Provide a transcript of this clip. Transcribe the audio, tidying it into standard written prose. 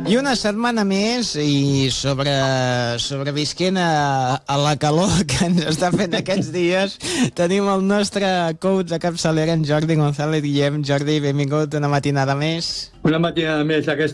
I una setmana més i sobrevisquent a la calor que ens està fent aquests dies, tenim el nostre coach de capçalera, en Jordi González Guillem. Jordi, benvingut una matinada més. Una matinada més, aquesta